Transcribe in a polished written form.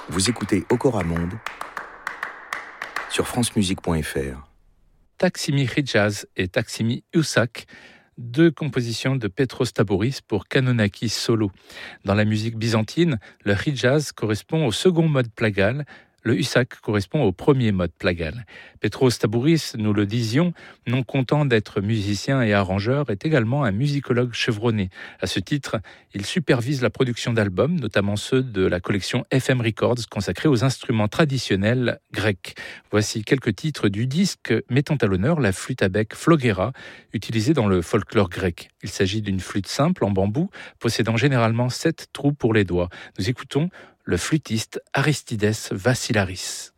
Vous écoutez Okora Monde sur francemusique.fr. Taksimi Hijaz et Taksimi Usak, deux compositions de Petros Tabouris pour Kanonaki solo. Dans la musique byzantine, le Hijaz correspond au second mode plagal, le Usak correspond au premier mode plagal. Petros Tabouris, nous le disions, non content d'être musicien et arrangeur, est également un musicologue chevronné. À ce titre, il supervise la production d'albums, notamment ceux de la collection FM Records consacrée aux instruments traditionnels grecs. Voici quelques titres du disque mettant à l'honneur la flûte à bec Flogera, utilisée dans le folklore grec. Il s'agit d'une flûte simple en bambou, possédant généralement 7 trous pour les doigts. Nous écoutons le flûtiste Aristides Vassilaris.